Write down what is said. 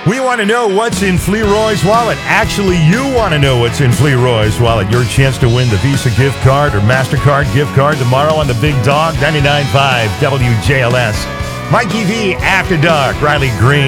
We want to know what's in Fleroy's wallet. Actually, you want to know what's in Fleroy's wallet. Your chance to win the Visa gift card or MasterCard gift card tomorrow on the Big Dog 99.5 WJLS. Mikey V After Dark, Riley Green.